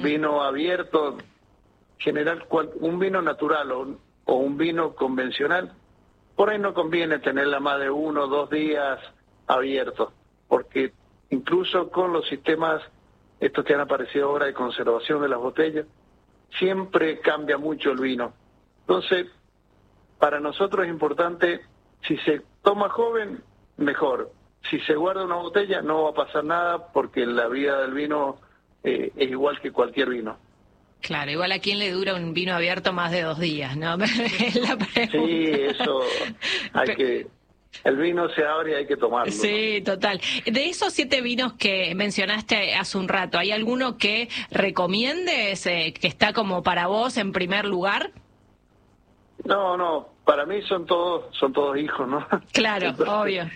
vino abierto, un vino natural o un vino convencional, por ahí no conviene tenerla más de 1 o 2 días abiertos, porque incluso con los sistemas, estos que han aparecido ahora de conservación de las botellas, siempre cambia mucho el vino. Entonces, para nosotros es importante, si se toma joven, mejor. Si se guarda una botella, no va a pasar nada, porque la vida del vino es igual que cualquier vino. Claro, igual a quién le dura un vino abierto más de 2 días, ¿no? Sí, eso el vino se abre y hay que tomarlo. Sí, ¿no? total. De esos 7 vinos que mencionaste hace un rato, ¿hay alguno que recomiendes, que está como para vos en primer lugar? No, para mí son todos hijos, ¿no? Claro, entonces, obvio.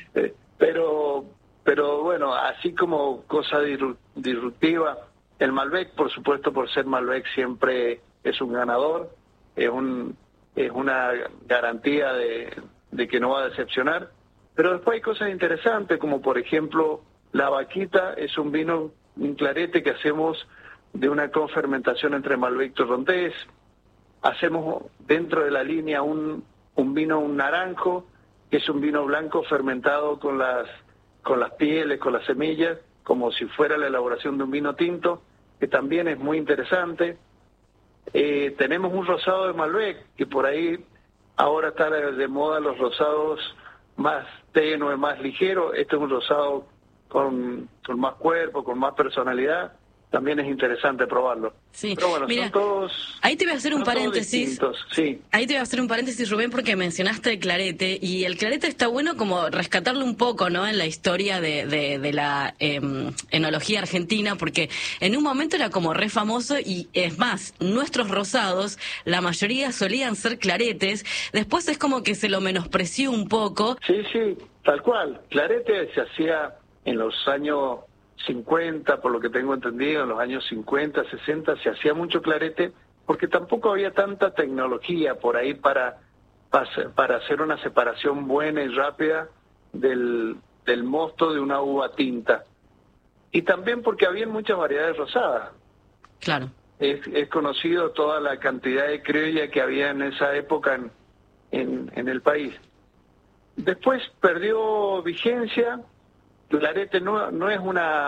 Pero bueno, así como cosa disruptiva, el Malbec, por supuesto, por ser Malbec siempre es un ganador, es una garantía de que no va a decepcionar. Pero después hay cosas interesantes, como por ejemplo, la Vaquita es un vino, un clarete que hacemos de una confermentación entre Malbec y Torrontés. Hacemos dentro de la línea un vino, un naranjo, que es un vino blanco fermentado con las pieles, con las semillas, como si fuera la elaboración de un vino tinto, que también es muy interesante. Tenemos un rosado de Malbec, que por ahí ahora está de moda los rosados más tenues, más ligeros. Este es un rosado con más cuerpo, con más personalidad. También es interesante probarlo. Sí. Pero bueno, mira, son todos... Ahí te voy a hacer un paréntesis. Sí. Ahí te voy a hacer un paréntesis, Rubén, porque mencionaste el clarete, y el clarete está bueno como rescatarlo un poco, ¿no?, en la historia de la enología argentina, porque en un momento era como re famoso, y es más, nuestros rosados, la mayoría solían ser claretes, después es como que se lo menospreció un poco. Sí, tal cual. Clarete se hacía en los años 50, por lo que tengo entendido, en los años 50, 60, se hacía mucho clarete, porque tampoco había tanta tecnología por ahí para hacer una separación buena y rápida del mosto de una uva tinta. Y también porque había muchas variedades rosadas. Claro. Es conocido toda la cantidad de criolla que había en esa época en el país. Después perdió vigencia. Clarete no es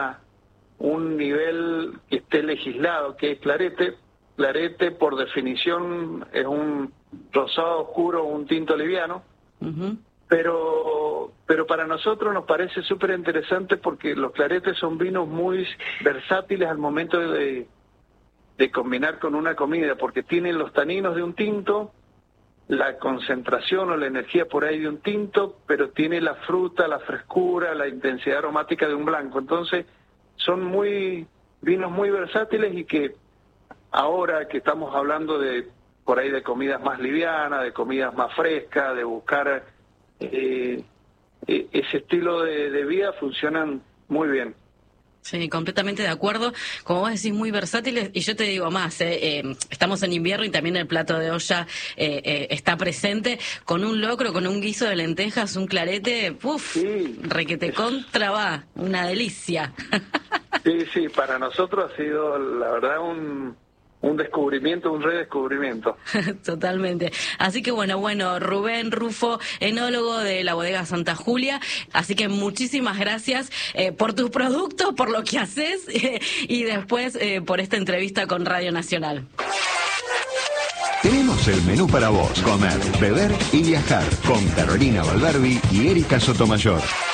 un nivel que esté legislado, que es clarete. Clarete, por definición, es un rosado oscuro, un tinto liviano. Uh-huh. Pero para nosotros nos parece súper interesante, porque los claretes son vinos muy versátiles al momento de combinar con una comida, porque tienen los taninos de un tinto, la concentración o la energía por ahí de un tinto, pero tiene la fruta, la frescura, la intensidad aromática de un blanco. Entonces son vinos muy versátiles, y que ahora que estamos hablando de por ahí de comidas más livianas, de comidas más frescas, de buscar ese estilo de vida, funcionan muy bien. Sí, completamente de acuerdo. Como vos decís, muy versátiles. Y yo te digo más, estamos en invierno y también el plato de olla está presente. Con un locro, con un guiso de lentejas, un clarete, sí, requete contra va, una delicia. Sí, para nosotros ha sido, la verdad, un descubrimiento, un redescubrimiento. Totalmente. Así que bueno, Rubén Rufo, enólogo de la bodega Santa Julia. Así que muchísimas gracias por tus productos, por lo que haces, y después por esta entrevista con Radio Nacional. Tenemos el menú para vos: comer, beber y viajar, con Carolina Valverbi y Erika Sotomayor.